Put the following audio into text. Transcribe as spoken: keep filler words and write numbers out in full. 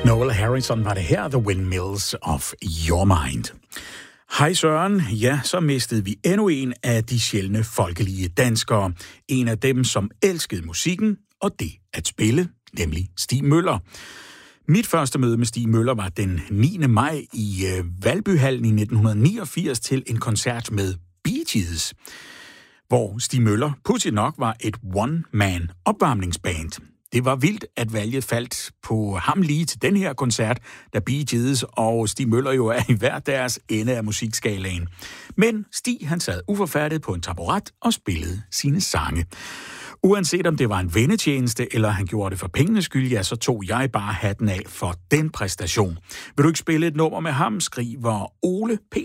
Noel Harrison var det her, The Windmills of Your Mind. Hej Søren, ja, så mistede vi endnu en af de sjældne folkelige danskere. En af dem, som elskede musikken og det at spille, nemlig Stig Møller. Mit første møde med Stig Møller var den niende maj i Valbyhallen i nitten niogfirs til en koncert med Bee Gees, hvor Stig Møller pudsigt nok var et one-man opvarmningsband. Det var vildt, at valget faldt på ham lige til den her koncert, da Bee Gees og Stig Møller jo er i hver deres ende af musikskalaen. Men Stig, han sad uforfærdet på en taburet og spillede sine sange. Uanset om det var en vennetjeneste, eller han gjorde det for pengenes skyld, ja, så tog jeg bare hatten af for den præstation. Vil du ikke spille et nummer med ham, skriver Ole P.